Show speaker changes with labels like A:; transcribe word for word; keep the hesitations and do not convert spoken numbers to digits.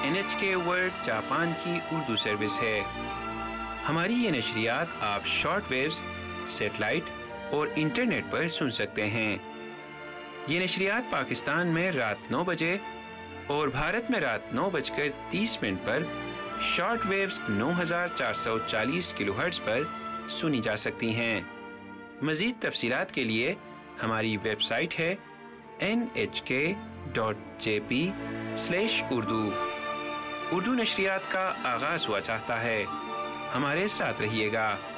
A: N H के world Japan की Urdu service है। हमारी ये नशरियात आप शॉर्ट वेव्स, सेटेलाइट और इंटरनेट पर सुन सकते हैं। ये नशरियात पाकिस्तान में रात नौ बजे और भारत में रात नौ बजकर तीस मिनट पर शॉर्ट वेव्स नौ हज़ार चार सौ चालीस किलोहर्ट्ज़ पर सुनी जा सकती हैं। मज़ीद तफसीलात के लिए हमारी वेबसाइट है एन एच के dot J P slash Urdu. Urdu नशरियात का आगाज़ हुआ चाहता है, हमारे साथ रहिएगा।